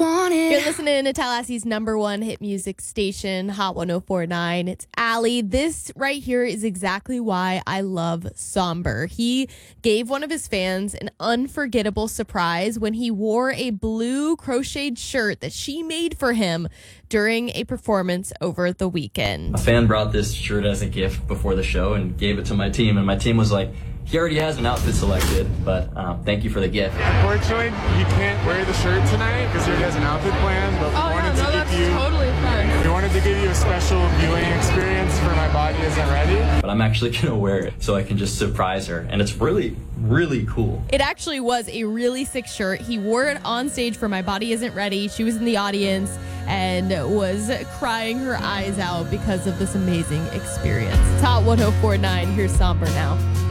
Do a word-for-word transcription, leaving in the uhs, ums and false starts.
wanted. You're listening to Tallahassee's number one hit music station, Hot one oh four point nine. It's Allie. This right here is exactly why I love Somber. He gave one of his fans an unforgettable surprise when he wore a blue crocheted shirt that she made for him during a performance over the weekend. A fan brought this shirt as a gift before the show and gave it to my team, and my team was like, he already has an outfit selected, but um, thank you for the gift. Unfortunately, you can't wear the shirt tonight because he already has an outfit planned, but we Oh, wanted yeah, to no, give that's you totally fun. we wanted to give you a special viewing experience for My Body Isn't Ready. But I'm actually gonna wear it so I can just surprise her, and it's really, really cool. It actually was a really sick shirt. He wore it on stage for My Body Isn't Ready. She was in the audience and was crying her eyes out because of this amazing experience. It's Hot one oh four point nine. Here's Somber now.